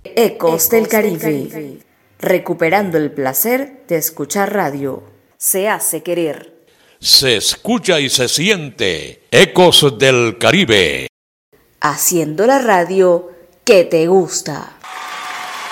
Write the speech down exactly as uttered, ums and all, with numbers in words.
Ecos del Caribe, recuperando el placer de escuchar radio. Se hace querer. Se escucha y se siente. Ecos del Caribe. Haciendo la radio que te gusta.